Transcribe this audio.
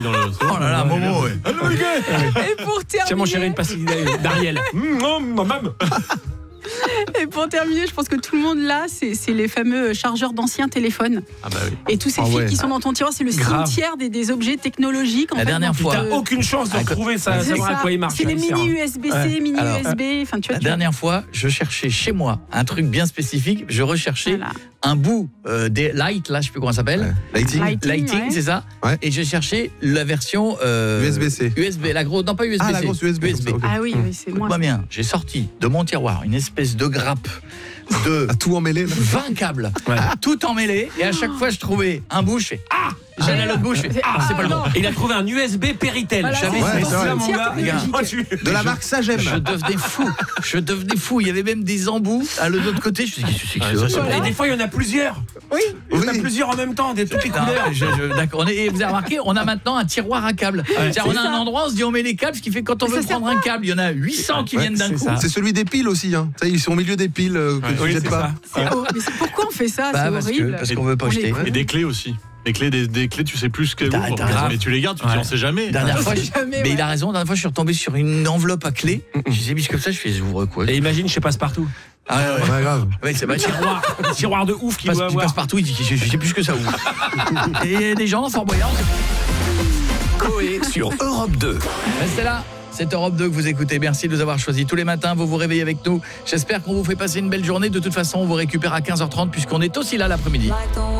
Dans le... Oh là là, Momo, ouais. Et pour terminer... Tiens mon chéri, une pastille d'Ariel. Même. Et pour terminer, je pense que tout le monde là, c'est les fameux chargeurs d'anciens téléphones. Ah bah oui. Et tous ces fils qui sont dans ton tiroir, c'est le cimetière des objets technologiques. La dernière fois. T'as aucune chance de retrouver ça, savoir à quoi il marche. C'est les mini USB-C, mini USB. Enfin, tu vois, La dernière fois, je cherchais chez moi un truc bien spécifique. Je recherchais un bout des lights, là, je sais plus comment ça s'appelle. Lighting, c'est ça. Ouais. Et je cherchais la version USB-C. USB, la grosse, non pas USB-C. Ah, la grosse USB. Okay. Ah oui, c'est moi. Écoute-moi bien, j'ai sorti de mon tiroir une espèce de grappe de tout emmêlé là. 20 câbles, tout emmêlé, et à chaque fois je trouvais un bout, je fais j'allais à l'autre bout, je fais c'est pas le bon. Et il a trouvé un USB Péritel. Voilà, J'avais ça, mon gars. De la marque Sagem. Je devenais fou, il y avait même des embouts à l'autre côté, je me suis dit Et des fois il y en a plusieurs. Il y en a plusieurs en même temps, des toutes les couleurs. D'accord. Et vous avez remarqué, on a maintenant un tiroir à câbles. On a un endroit, on se dit on met les câbles, ce qui fait que quand on veut prendre un câble, il y en a 800 qui viennent d'un coup. C'est celui des piles aussi. Hein. Ça, ils sont au milieu des piles que tu jettes pas. Mais pourquoi on fait ça? C'est horrible. Parce qu'on veut pas jeter. Et des clés aussi. Les clés, des clés, tu sais plus ce qu'elles ouvrent. Mais tu les gardes, tu dis on sait jamais. Dernière fois, mais il a raison, la dernière fois je suis retombé sur une enveloppe à clés. Je disais comme ça, je fais j'ouvre quoi. Et imagine chez Passepartout. Ah ouais, grave. Ouais, c'est un tiroir de ouf qui doit avoir. Passe partout, il dit je sais plus ce que ça ouvre. Et des gens fort boyants. Coé sur Europe 2. Restez là. C'est Europe 2 que vous écoutez. Merci de nous avoir choisis. Tous les matins, vous vous réveillez avec nous. J'espère qu'on vous fait passer une belle journée. De toute façon, on vous récupère à 15h30 puisqu'on est aussi là l'après-midi.